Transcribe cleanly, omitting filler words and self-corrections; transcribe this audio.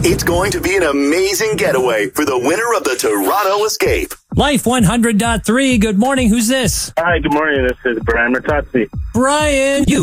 It's going to be an amazing getaway for the winner of the Toronto Escape. Life 100.3. Good morning. Who's this? Hi, good morning. This is Brian Mertazzi. Brian. You